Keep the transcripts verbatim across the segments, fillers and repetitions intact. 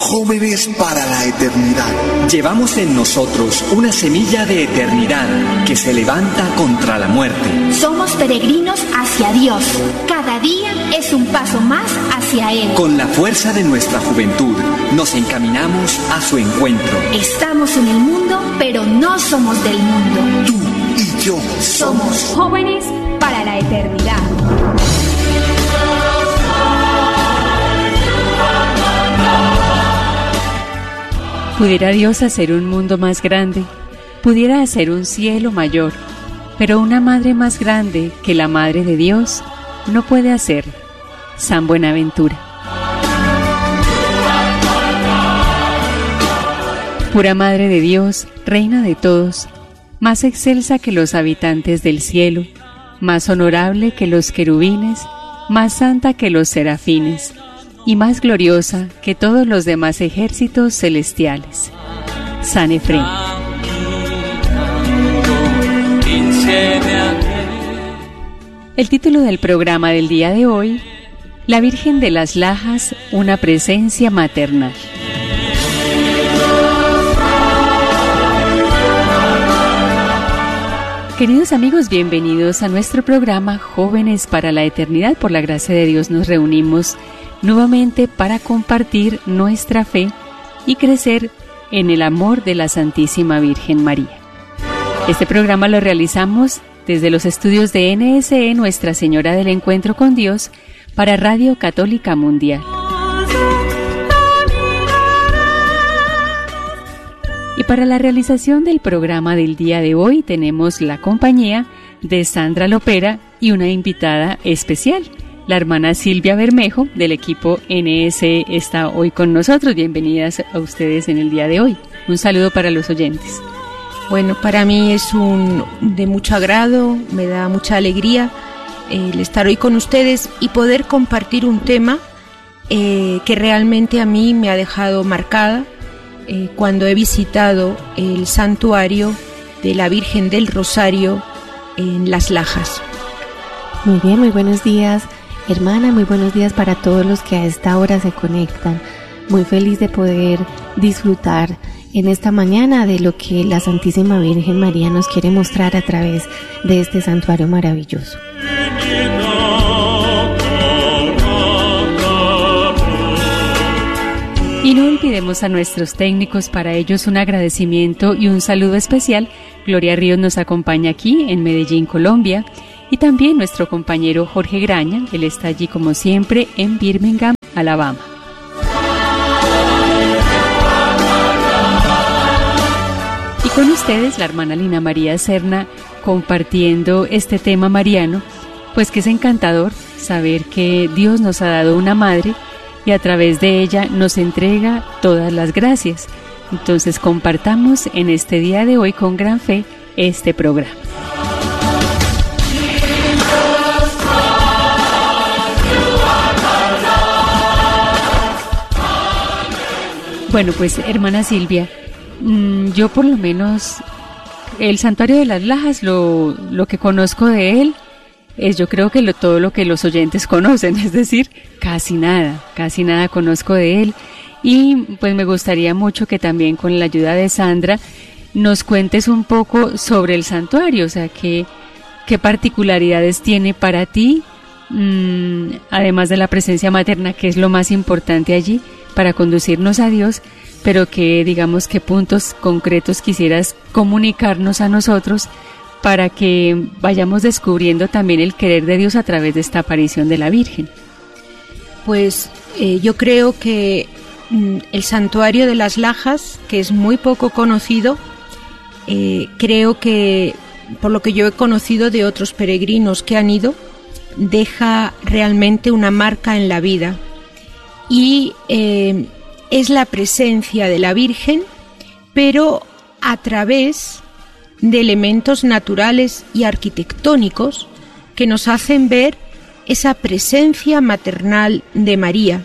Jóvenes para la eternidad. Llevamos en nosotros una semilla de eternidad que se levanta contra la muerte. Somos peregrinos hacia Dios. Cada día es un paso más hacia Él. Con la fuerza de nuestra juventud, nos encaminamos a su encuentro. Estamos en el mundo, pero no somos del mundo. Tú y yo somos jóvenes para la eternidad. Pudiera Dios hacer un mundo más grande, pudiera hacer un cielo mayor, pero una madre más grande que la Madre de Dios no puede hacer. San Buenaventura. Pura Madre de Dios, Reina de todos, más excelsa que los habitantes del cielo, más honorable que los querubines, más santa que los serafines, y más gloriosa que todos los demás ejércitos celestiales. San Efrén. El título del programa del día de hoy: La Virgen de las Lajas, una presencia maternal. Queridos amigos, bienvenidos a nuestro programa Jóvenes para la Eternidad. Por la gracia de Dios nos reunimos nuevamente para compartir nuestra fe y crecer en el amor de la Santísima Virgen María. Este programa lo realizamos desde los estudios de N S E, Nuestra Señora del Encuentro con Dios, para Radio Católica Mundial. Y para la realización del programa del día de hoy tenemos la compañía de Sandra Lopera y una invitada especial. La hermana Silvia Bermejo del equipo N S E está hoy con nosotros. Bienvenidas a ustedes en el día de hoy. Un saludo para los oyentes. Bueno, para mí es un de mucho agrado, me da mucha alegría eh, el estar hoy con ustedes y poder compartir un tema eh, que realmente a mí me ha dejado marcada eh, cuando he visitado el santuario de la Virgen del Rosario en Las Lajas. Muy bien, muy buenos días. Hermana, muy buenos días para todos los que a esta hora se conectan. Muy feliz de poder disfrutar en esta mañana de lo que la Santísima Virgen María nos quiere mostrar a través de este santuario maravilloso. Y no olvidemos a nuestros técnicos, para ellos un agradecimiento y un saludo especial. Gloria Ríos nos acompaña aquí en Medellín, Colombia. Y también nuestro compañero Jorge Graña, él está allí como siempre en Birmingham, Alabama. Y con ustedes la hermana Lina María Serna compartiendo este tema mariano, pues que es encantador saber que Dios nos ha dado una madre y a través de ella nos entrega todas las gracias. Entonces compartamos en este día de hoy con gran fe este programa. Bueno, pues hermana Silvia, mmm, yo por lo menos el santuario de las Lajas, lo, lo que conozco de él es yo creo que lo, todo lo que los oyentes conocen, es decir, casi nada, casi nada conozco de él. Y pues me gustaría mucho que también con la ayuda de Sandra nos cuentes un poco sobre el santuario, o sea, qué, qué particularidades tiene para ti, mmm, además de la presencia materna, que es lo más importante allí para conducirnos a Dios, pero que digamos qué puntos concretos quisieras comunicarnos a nosotros para que vayamos descubriendo también el querer de Dios a través de esta aparición de la Virgen. Pues eh, yo creo que mm, el santuario de las Lajas, que es muy poco conocido, eh, creo que por lo que yo he conocido de otros peregrinos que han ido, deja realmente una marca en la vida. Y eh, es la presencia de la Virgen, pero a través de elementos naturales y arquitectónicos que nos hacen ver esa presencia maternal de María.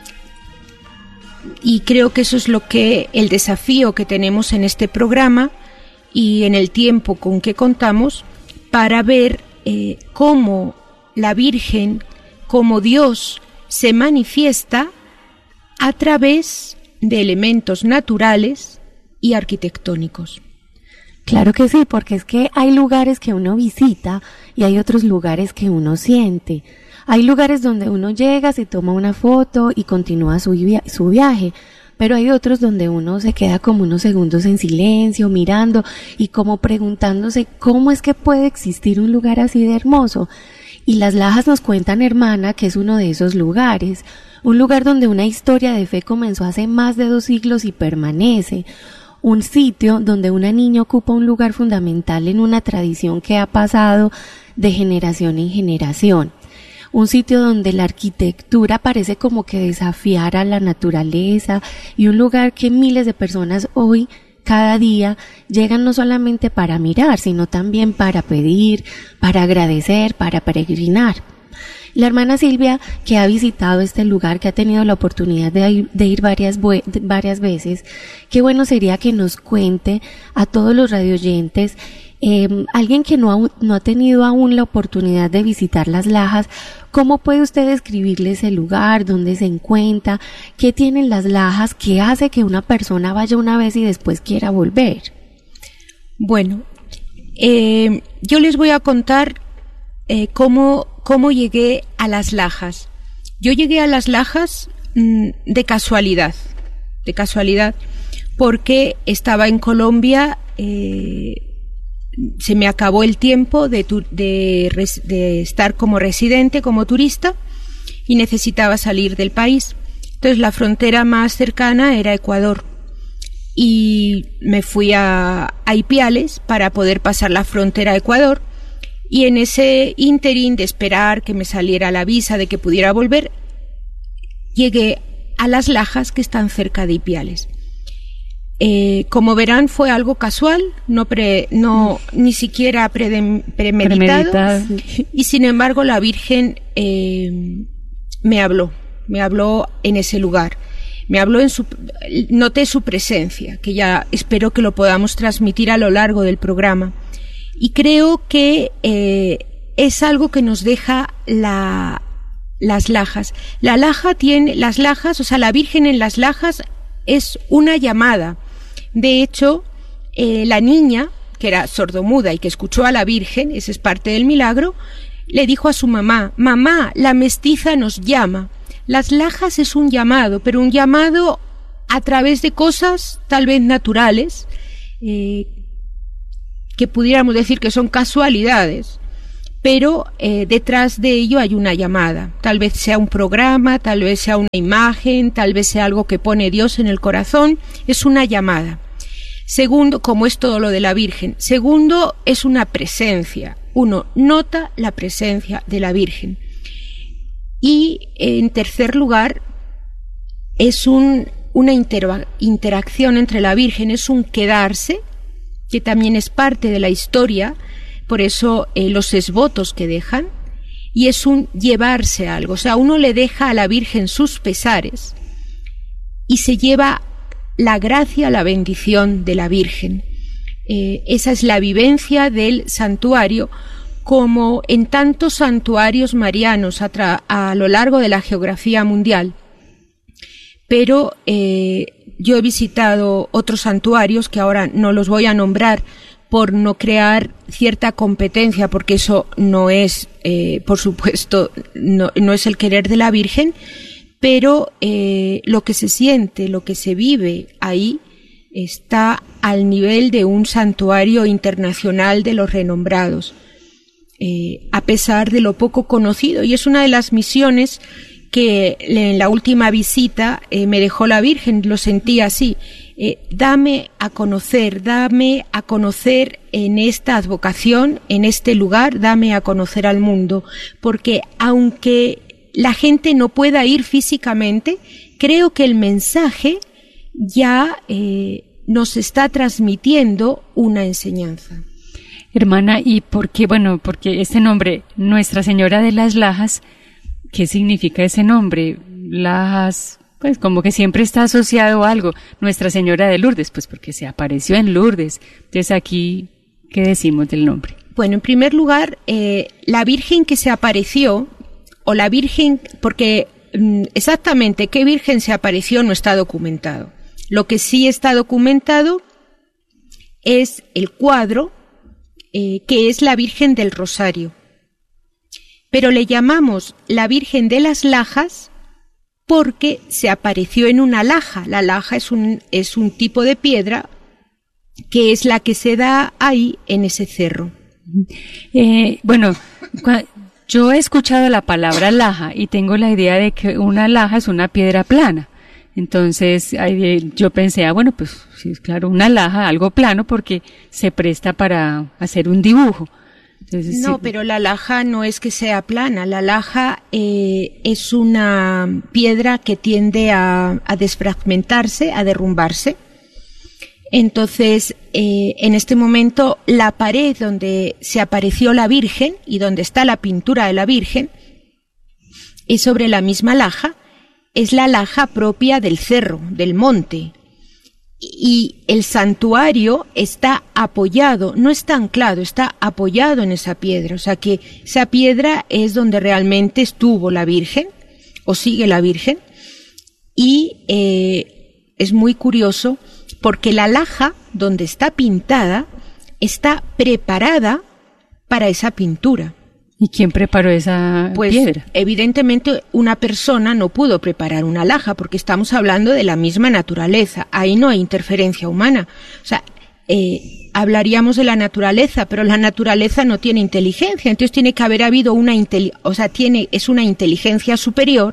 Y creo que eso es lo que el desafío que tenemos en este programa y en el tiempo con que contamos para ver eh, cómo la Virgen, cómo Dios se manifiesta a través de elementos naturales y arquitectónicos. Claro que sí, porque es que hay lugares que uno visita y hay otros lugares que uno siente. Hay lugares donde uno llega, se toma una foto y continúa su, via- su viaje, pero hay otros donde uno se queda como unos segundos en silencio, mirando y como preguntándose cómo es que puede existir un lugar así de hermoso. Y las Lajas nos cuentan, hermana, que es uno de esos lugares, un lugar donde una historia de fe comenzó hace más de dos siglos y permanece. Un sitio donde una niña ocupa un lugar fundamental en una tradición que ha pasado de generación en generación. Un sitio donde la arquitectura parece como que desafiara la naturaleza y un lugar que miles de personas hoy, cada día, llegan no solamente para mirar, sino también para pedir, para agradecer, para peregrinar. La hermana Silvia, que ha visitado este lugar, que ha tenido la oportunidad de ir, de ir varias, varias veces, qué bueno sería que nos cuente a todos los radioyentes, eh, alguien que no ha, no ha tenido aún la oportunidad de visitar Las Lajas, ¿cómo puede usted describirle ese lugar, dónde se encuentra, qué tienen Las Lajas, qué hace que una persona vaya una vez y después quiera volver? Bueno, eh, yo les voy a contar eh, cómo cómo llegué a Las Lajas. Yo llegué a Las Lajas mmm, de casualidad, de casualidad, porque estaba en Colombia, eh, se me acabó el tiempo de, tu, de, de estar como residente, como turista, y necesitaba salir del país. Entonces la frontera más cercana era Ecuador, y me fui a, a Ipiales para poder pasar la frontera a Ecuador. Y en ese ínterin de esperar que me saliera la visa, de que pudiera volver, llegué a Las Lajas, que están cerca de Ipiales. Eh, como verán, fue algo casual, no, pre, no ni siquiera pre, premeditado, premeditado. Y sin embargo la Virgen eh, me habló, me habló en ese lugar. Me habló en su, noté su presencia, que ya espero que lo podamos transmitir a lo largo del programa. Y creo que eh, es algo que nos deja la, Las Lajas. La Laja tiene, Las Lajas, o sea, la Virgen en Las Lajas es una llamada. De hecho, eh, la niña, que era sordomuda y que escuchó a la Virgen, ese es parte del milagro, le dijo a su mamá: mamá, la mestiza nos llama. Las Lajas es un llamado, pero un llamado a través de cosas tal vez naturales, eh, que pudiéramos decir que son casualidades, pero eh, detrás de ello hay una llamada. Tal vez sea un programa, tal vez sea una imagen, tal vez sea algo que pone Dios en el corazón. Es una llamada. Segundo, como es todo lo de la Virgen. Segundo, es una presencia. Uno nota la presencia de la Virgen. Y en tercer lugar, es un, una inter- interacción entre la Virgen, es un quedarse, que también es parte de la historia, por eso eh, los esvotos que dejan, y es un llevarse algo, o sea, uno le deja a la Virgen sus pesares y se lleva la gracia, la bendición de la Virgen. Eh, esa es la vivencia del santuario, como en tantos santuarios marianos a, tra- a lo largo de la geografía mundial. Pero eh, yo he visitado otros santuarios que ahora no los voy a nombrar por no crear cierta competencia, porque eso no es, eh, por supuesto, no, no es el querer de la Virgen, pero eh, lo que se siente, lo que se vive ahí está al nivel de un santuario internacional de los renombrados, eh, a pesar de lo poco conocido. Y es una de las misiones que en la última visita eh, me dejó la Virgen, lo sentí así. Eh, dame a conocer, dame a conocer en esta advocación, en este lugar, dame a conocer al mundo, porque aunque la gente no pueda ir físicamente, creo que el mensaje ya eh, nos está transmitiendo una enseñanza. Hermana, ¿y por qué? Bueno, porque este nombre, Nuestra Señora de las Lajas, ¿qué significa ese nombre? Lajas, pues como que siempre está asociado a algo. Nuestra Señora de Lourdes, pues porque se apareció en Lourdes. Entonces aquí, ¿qué decimos del nombre? Bueno, en primer lugar, eh, la Virgen que se apareció, o la Virgen, porque exactamente qué virgen se apareció no está documentado. Lo que sí está documentado es el cuadro, eh, que es la Virgen del Rosario. Pero le llamamos la Virgen de las Lajas porque se apareció en una laja. La laja es un, es un tipo de piedra que es la que se da ahí en ese cerro. Eh, bueno, yo he escuchado la palabra laja y tengo la idea de que una laja es una piedra plana. Entonces yo pensé, ah, bueno, pues sí, claro, una laja, algo plano porque se presta para hacer un dibujo. Entonces, no, sí. Pero la laja no es que sea plana. La laja eh, es una piedra que tiende a, a desfragmentarse, a derrumbarse. Entonces, eh, en este momento, la pared donde se apareció la Virgen y donde está la pintura de la Virgen es sobre la misma laja. Es la laja propia del cerro, del monte. Y el santuario está apoyado, no está anclado, está apoyado en esa piedra. O sea que esa piedra es donde realmente estuvo la Virgen, o sigue la Virgen. Y eh, es muy curioso porque la laja donde está pintada está preparada para esa pintura. ¿Y quién preparó esa pues, piedra? Evidentemente una persona no pudo preparar una laja porque estamos hablando de la misma naturaleza. Ahí no hay interferencia humana. O sea, eh, hablaríamos de la naturaleza, pero la naturaleza no tiene inteligencia. Entonces tiene que haber habido una inteligencia, o sea, tiene, es una inteligencia superior,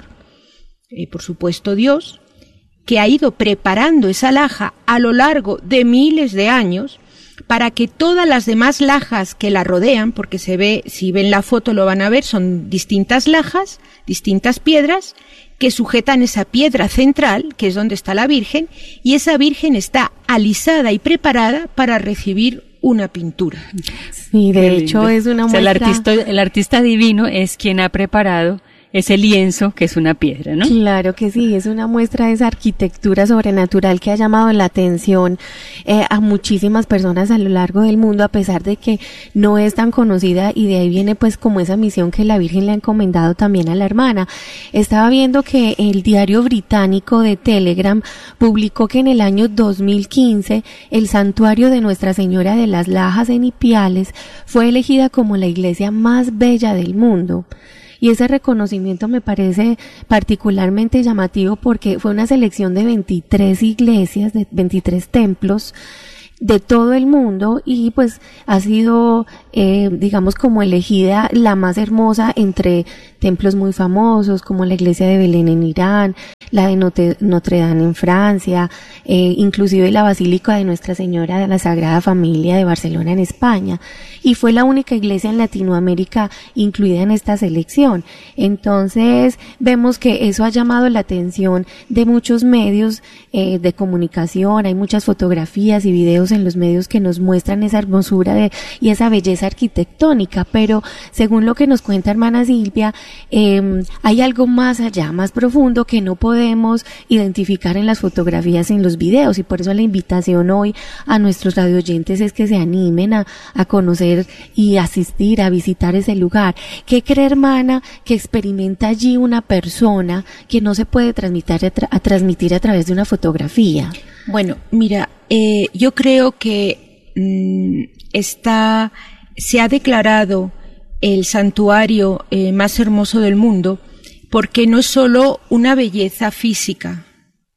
eh, por supuesto Dios, que ha ido preparando esa laja a lo largo de miles de años para que todas las demás lajas que la rodean, porque se ve, si ven la foto lo van a ver, son distintas lajas, distintas piedras, que sujetan esa piedra central, que es donde está la Virgen, y esa Virgen está alisada y preparada para recibir una pintura. Sí, de Qué hecho lindo. Es una muestra... O sea, el artista, el artista divino es quien ha preparado ese lienzo que es una piedra, ¿no? Claro que sí, es una muestra de esa arquitectura sobrenatural que ha llamado la atención eh, a muchísimas personas a lo largo del mundo, a pesar de que no es tan conocida, y de ahí viene pues como esa misión que la Virgen le ha encomendado también a la hermana. Estaba viendo que el diario británico de Telegram publicó que en el año dos mil quince el santuario de Nuestra Señora de las Lajas en Ipiales fue elegida como la iglesia más bella del mundo. Y ese reconocimiento me parece particularmente llamativo porque fue una selección de veintitrés iglesias, de veintitrés templos de todo el mundo, y pues ha sido, eh, digamos, como elegida la más hermosa entre templos muy famosos como la iglesia de Belén en Irán, la de Notre, Notre Dame en Francia, eh, inclusive la Basílica de Nuestra Señora de la Sagrada Familia de Barcelona en España, y fue la única iglesia en Latinoamérica incluida en esta selección. Entonces vemos que eso ha llamado la atención de muchos medios eh, de comunicación. Hay muchas fotografías y videos en los medios que nos muestran esa hermosura de, y esa belleza arquitectónica, pero según lo que nos cuenta hermana Silvia, eh, hay algo más allá, más profundo, que no podemos identificar en las fotografías, en los videos, y por eso la invitación hoy a nuestros radioyentes es que se animen a, a conocer y asistir, a visitar ese lugar. ¿Qué cree, hermana, que experimenta allí una persona que no se puede transmitir a, tra- a transmitir a través de una fotografía? Bueno, mira, eh, yo creo que mmm, está, se ha declarado el santuario eh, más hermoso del mundo porque no es solo una belleza física,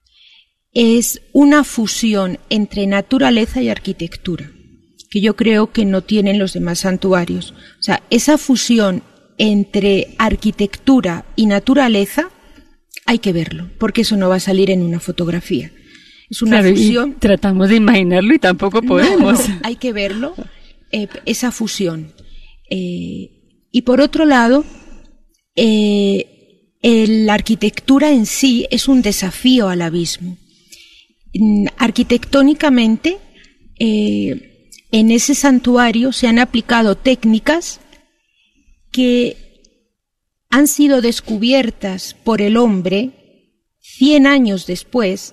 es una fusión entre naturaleza y arquitectura, que yo creo que no tienen los demás santuarios. O sea, esa fusión entre arquitectura y naturaleza hay que verlo, porque eso no va a salir en una fotografía. Es una claro, fusión. Tratamos de imaginarlo y tampoco podemos. No, no, hay que verlo, eh, esa fusión. Eh, y por otro lado, eh, el, la arquitectura en sí es un desafío al abismo. Arquitectónicamente, eh, en ese santuario se han aplicado técnicas que han sido descubiertas por el hombre cien años después,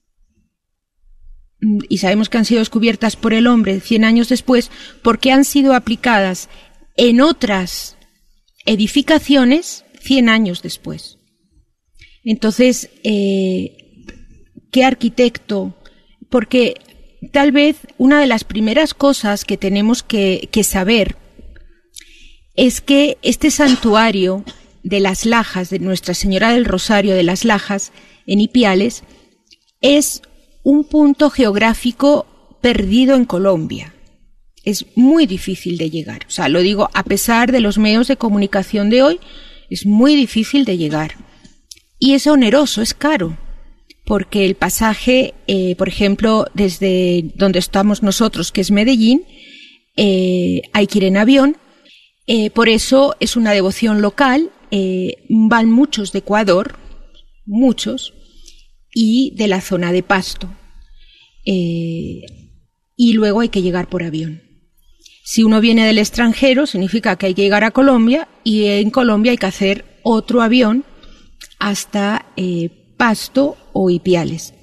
y sabemos que han sido descubiertas por el hombre cien años después porque han sido aplicadas en otras edificaciones cien años después. Entonces, eh, ¿qué arquitecto? Porque tal vez una de las primeras cosas que tenemos que, que saber es que este santuario de las Lajas, de Nuestra Señora del Rosario de las Lajas, en Ipiales, es un punto geográfico perdido en Colombia. Es muy difícil de llegar. O sea, lo digo, a pesar de los medios de comunicación de hoy, es muy difícil de llegar. Y es oneroso, es caro, porque el pasaje, eh, por ejemplo, desde donde estamos nosotros, que es Medellín, eh, hay que ir en avión. Eh, por eso es una devoción local. Eh, van muchos de Ecuador, muchos, y de la zona de Pasto. Eh, y luego hay que llegar por avión. Si uno viene del extranjero, significa que hay que llegar a Colombia, y en Colombia hay que hacer otro avión hasta eh, Pasto o Ipiales.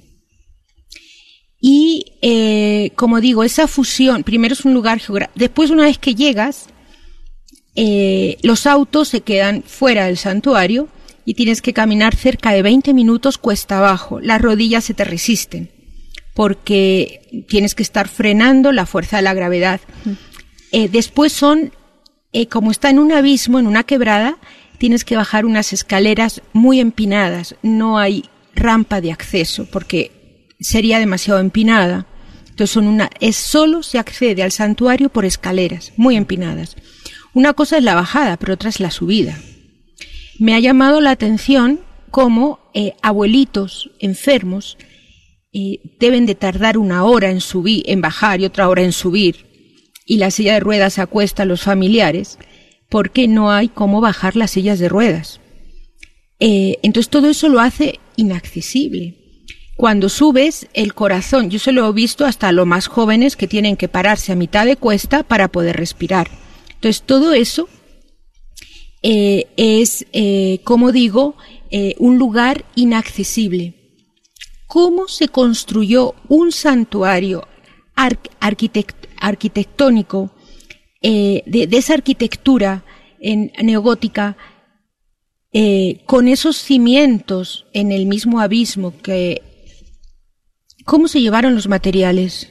Y, eh, como digo, esa fusión, primero es un lugar geográfico, después una vez que llegas, eh, los autos se quedan fuera del santuario y tienes que caminar cerca de veinte minutos cuesta abajo. Las rodillas se te resisten porque tienes que estar frenando la fuerza de la gravedad. Eh, después son, eh, como está en un abismo, en una quebrada, tienes que bajar unas escaleras muy empinadas. No hay rampa de acceso porque sería demasiado empinada. Entonces son una, es solo se accede al santuario por escaleras muy empinadas. Una cosa es la bajada, pero otra es la subida. Me ha llamado la atención cómo eh, abuelitos enfermos eh, deben de tardar una hora en subir, en bajar y otra hora en subir, y la silla de ruedas acuesta a los familiares porque no hay cómo bajar las sillas de ruedas. Eh, entonces todo eso lo hace inaccesible. Cuando subes, el corazón, yo se lo he visto hasta a los más jóvenes que tienen que pararse a mitad de cuesta para poder respirar. Entonces todo eso eh, es, eh, como digo, eh, un lugar inaccesible. ¿Cómo se construyó un santuario ar- arquitect- arquitectónico eh, de, de esa arquitectura en, neogótica eh, con esos cimientos en el mismo abismo? Que, ¿cómo se llevaron los materiales?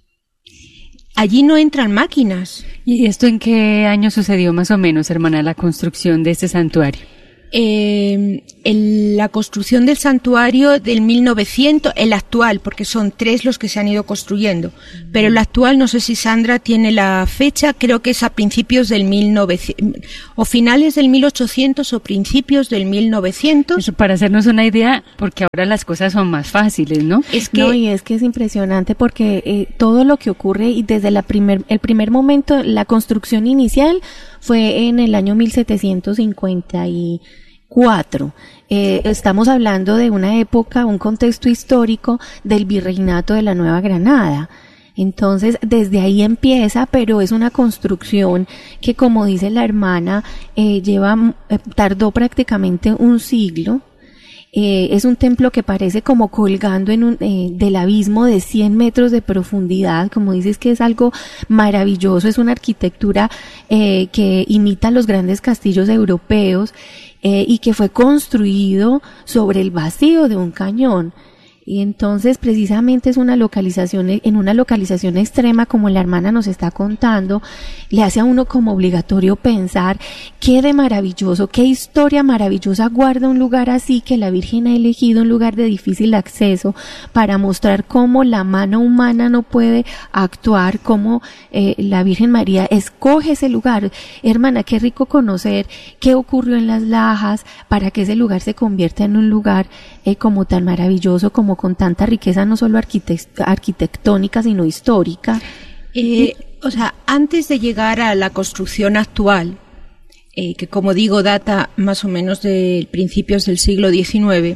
Allí no entran máquinas. ¿Y esto en qué año sucedió más o menos, hermana, la construcción de este santuario? Eh, el, la construcción del santuario del mil novecientos, el actual, porque son tres los que se han ido construyendo, pero el actual, no sé si Sandra tiene la fecha, creo que es a principios del mil novecientos, o finales del mil ochocientos o principios del mil novecientos. Eso para hacernos una idea, porque ahora las cosas son más fáciles, ¿no? Es que, no, y es que es impresionante porque eh, todo lo que ocurre y desde la primer, el primer momento, la construcción inicial fue en el año mil setecientos cincuenta y cuatro. Eh, estamos hablando de una época, un contexto histórico del virreinato de la Nueva Granada. Entonces, desde ahí empieza, pero es una construcción que, como dice la hermana, eh, lleva, eh, tardó prácticamente un siglo. Eh, es un templo que parece como colgando en un, eh, del abismo de cien metros de profundidad, como dices, que es algo maravilloso, es una arquitectura eh, que imita los grandes castillos europeos eh, y que fue construido sobre el vacío de un cañón. Y entonces precisamente es una localización, en una localización extrema como la hermana nos está contando, le hace a uno como obligatorio pensar qué de maravilloso, qué historia maravillosa guarda un lugar así, que la Virgen ha elegido un lugar de difícil acceso para mostrar cómo la mano humana no puede actuar, cómo eh, la Virgen María escoge ese lugar. Hermana, qué rico conocer qué ocurrió en las Lajas para que ese lugar se convierta en un lugar eh, como tan maravilloso, como con tanta riqueza no solo arquitect- arquitectónica sino histórica. Eh, o sea, antes de llegar a la construcción actual, eh, que como digo data más o menos de principios del siglo diecinueve,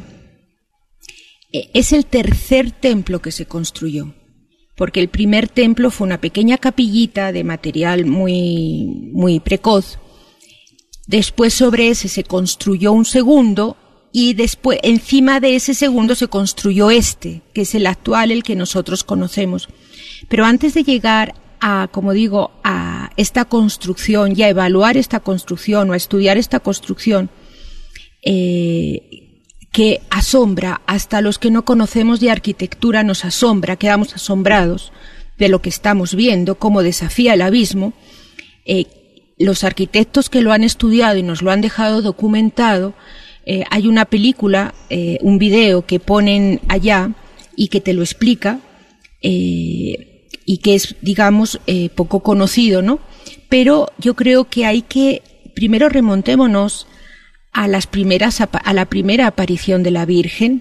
eh, es el tercer templo que se construyó, porque el primer templo fue una pequeña capillita de material muy, muy precoz. Después sobre ese se construyó un segundo, y después, encima de ese segundo, se construyó este, que es el actual, el que nosotros conocemos. Pero antes de llegar a, como digo, a esta construcción y a evaluar esta construcción o a estudiar esta construcción, eh, que asombra, hasta los que no conocemos de arquitectura nos asombra, quedamos asombrados de lo que estamos viendo, cómo desafía el abismo. Eh, los arquitectos que lo han estudiado y nos lo han dejado documentado, eh, hay una película, eh, un video que ponen allá y que te lo explica, eh, y que es, digamos, eh, poco conocido, ¿no? Pero yo creo que hay que, primero remontémonos a las primeras, a la primera aparición de la Virgen.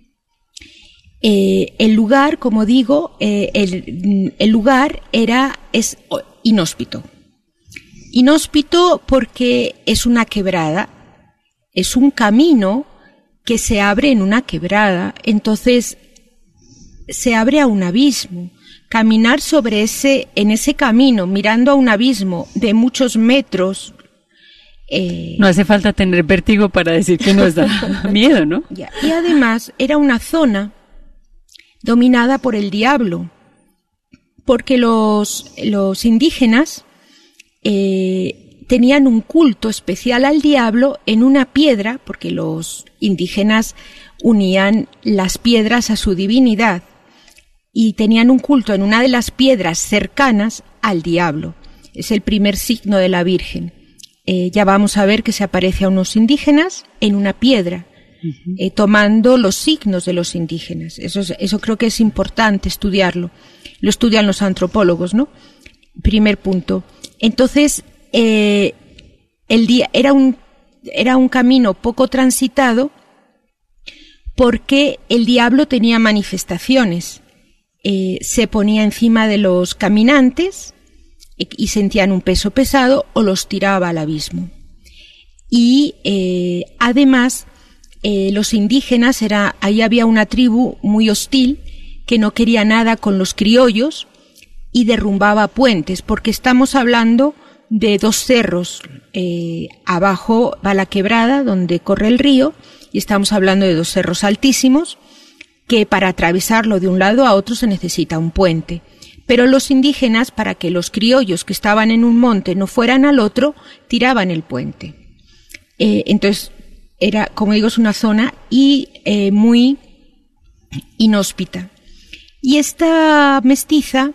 Eh, el lugar, como digo, eh, el, el lugar era, es inhóspito. Inhóspito porque es una quebrada, es un camino que se abre en una quebrada, entonces se abre a un abismo. Caminar sobre ese, en ese camino, mirando a un abismo de muchos metros. Eh, no hace falta tener vértigo para decir que nos da miedo, ¿no? Ya. Y además era una zona dominada por el diablo, porque los, los indígenas eh, tenían un culto especial al diablo en una piedra, porque los indígenas unían las piedras a su divinidad, y tenían un culto en una de las piedras cercanas al diablo. Es el primer signo de la Virgen. Eh, ya vamos a ver que se aparece a unos indígenas en una piedra, uh-huh. eh, tomando los signos de los indígenas. Eso, es, eso creo que es importante estudiarlo. Lo estudian los antropólogos, ¿no? Primer punto. Entonces, eh, el día era un era un camino poco transitado porque el diablo tenía manifestaciones. Eh, se ponía encima de los caminantes y sentían un peso pesado o los tiraba al abismo. Y eh, además eh, los indígenas, era, ahí había una tribu muy hostil que no quería nada con los criollos y derrumbaba puentes, porque estamos hablando de dos cerros. Eh, abajo va la quebrada donde corre el río y estamos hablando de dos cerros altísimos que para atravesarlo de un lado a otro se necesita un puente. Pero los indígenas, para que los criollos que estaban en un monte no fueran al otro, tiraban el puente. Eh, entonces, era, como digo, es una zona y eh, muy inhóspita. Y esta mestiza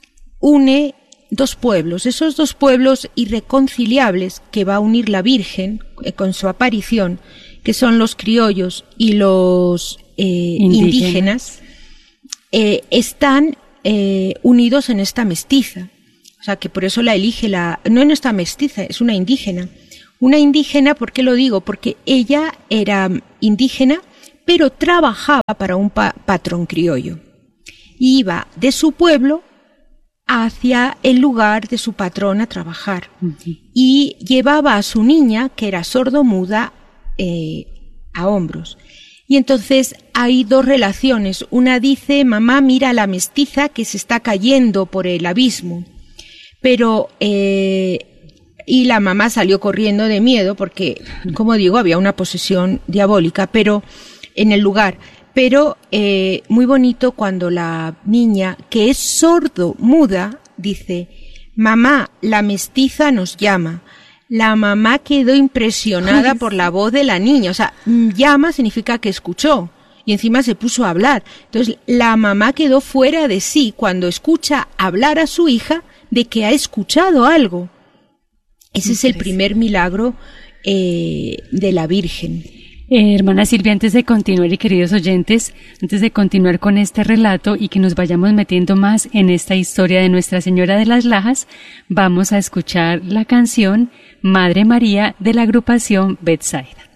une dos pueblos, esos dos pueblos irreconciliables que va a unir la Virgen eh, con su aparición, que son los criollos y los eh, indígenas, indígenas eh, están eh, unidos en esta mestiza. O sea, que por eso la elige la... No en esta mestiza, es una indígena. Una indígena, ¿por qué lo digo? Porque ella era indígena, pero trabajaba para un pa- patrón criollo. Y iba de su pueblo hacia el lugar de su patrón a trabajar. Uh-huh. Y llevaba a su niña, que era sordomuda, eh, a hombros. Y entonces hay dos relaciones. Una dice, mamá, mira a la mestiza que se está cayendo por el abismo. Pero, eh, y la mamá salió corriendo de miedo porque, como digo, había una posesión diabólica, pero en el lugar. Pero, eh, muy bonito cuando la niña, que es sordo, muda, dice, mamá, la mestiza nos llama. La mamá quedó impresionada por la voz de la niña. O sea, llama significa que escuchó. Y encima se puso a hablar. Entonces, la mamá quedó fuera de sí cuando escucha hablar a su hija de que ha escuchado algo. Ese es el primer milagro eh, de la Virgen. Eh, hermana Silvia, antes de continuar y queridos oyentes, antes de continuar con este relato y que nos vayamos metiendo más en esta historia de Nuestra Señora de las Lajas, vamos a escuchar la canción Madre María de la agrupación Betsaida.